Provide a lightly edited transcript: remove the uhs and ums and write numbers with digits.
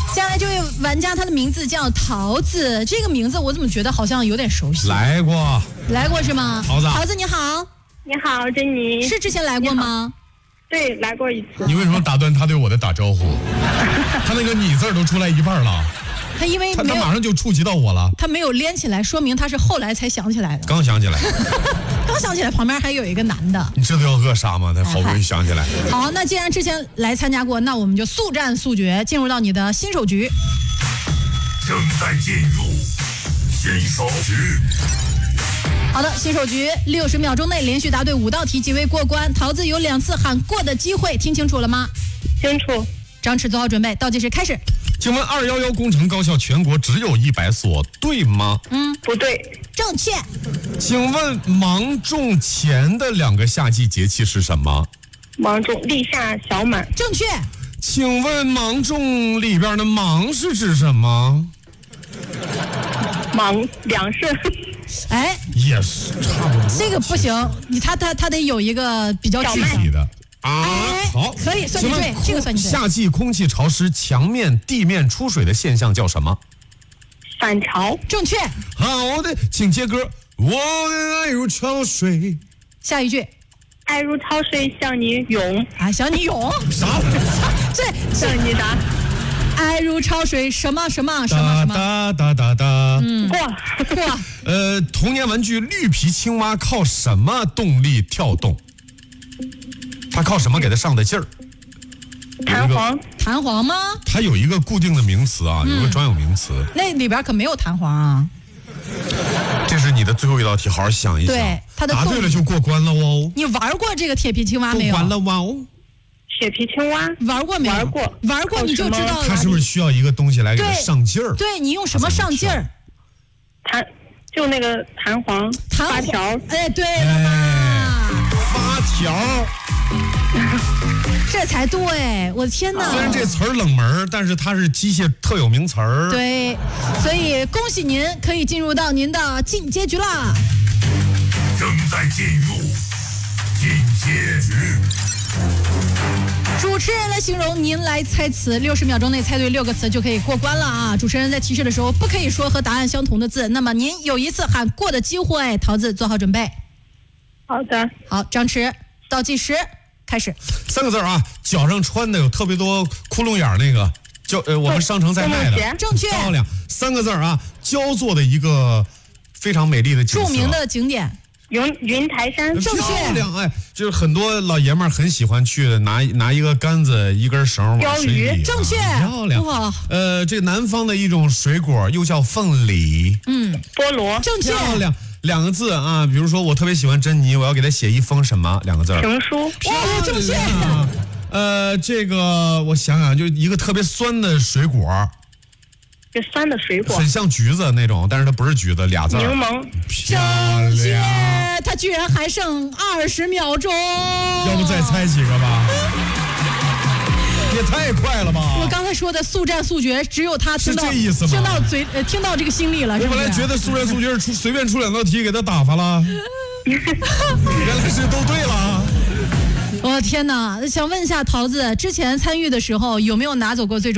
接下来这位玩家，他的名字叫桃子，这个名字我怎么觉得好像有点熟悉？ 来过是吗？桃子你好。 你好，珍妮。 是之前来过吗？ 对，来过一次。 你为什么打断他对我的打招呼？他那个你字都出来一半了。 他因为他马上就触及到我了。 他没有连起来，说明他是后来才想起来的。 刚想起来， 旁边还有一个男的。 你知道要扼杀吗？他好不容易想起来。 好，那既然之前来参加过，那我们就速战速决，进入到你的新手局。 正在进入新手局。 好的，新手局60秒钟内连续答对5道题即为过关。桃子有2次喊过的机会，听清楚了吗？ 清楚。 张弛做好准备，倒计时开始。 请问211工程高校全国只有100所，对吗？ 不对。 正确。 请问芒种前的2个夏季节气是什么？ 芒种立夏小满。 正确。 请问芒种里边的芒是指什么？ 芒两顺。 哎， 也是差不多。 这个不行，他得有一个比较具体的啊。好， 可以算你对，这个算你对。 夏季空气潮湿，墙面、地面出水的现象叫什么？ 反潮。 正确。 好的，请接歌。我的爱如潮水。 下一句。 爱如潮水向你涌。 啊，向你涌。 啥？ 这向你啥？ 爱如潮水什么？ 哒哒哒哒。 过。 童年玩具绿皮青蛙靠什么动力跳动？它靠什么给它上的劲儿？ 弹簧吗？ 它有一个固定的名词啊，有一个专有名词。 那里边可没有弹簧啊。 这是你的最后一道题，好好想一想。 对， 答对了就过关了哦。 你玩过这个铁皮青蛙没有？ 过关了哇哦。 铁皮青蛙玩过没有？玩过你就知道了。 它是不是需要一个东西来给它上劲儿？ 对，你用什么上劲儿？ 就那个弹簧发条。 哎，对了嘛， 发条。 这才对，我的天哪！ 虽然这词儿冷门，但是它是机械特有名词儿。 对，所以恭喜您可以进入到您的进阶局啦。 正在进入进阶局。 主持人来形容，您来猜词，60秒钟内猜对6个词就可以过关了啊！主持人在提示的时候不可以说和答案相同的字，那么您有1次喊过的机会。桃子做好准备。 好的。 好，张弛，倒计时开始。 3个字啊，脚上穿的有特别多窟窿眼那个，我们商城在卖的。 正确。 漂亮。3个字啊，焦作的一个非常美丽的景色， 著名的景点。 云台山。 正确。 漂亮。哎，就是很多老爷们儿很喜欢去的，拿一个杆子一根绳往水里。 正确。 漂亮。 哇。 这南方的一种水果又叫凤梨。 菠萝。 正确。 漂亮。2个字啊，比如说我特别喜欢珍妮，我要给她写一封什么？2个字。 情书。 哇，正确。 这个我想想，就一个特别酸的水果。 这酸的水果。 很像橘子那种，但是它不是橘子，2字。 柠檬。 漂亮。 它居然还剩20秒钟。 要不再猜几个吧？也太快了吧！ 我刚才说的速战速决，只有他听到， 是这意思吗？ 听到这个心理了。 我本来觉得速战速决是随便出2道题给他打发了，原来是都对了。 我天哪！想问一下桃子，之前参与的时候有没有拿走过最终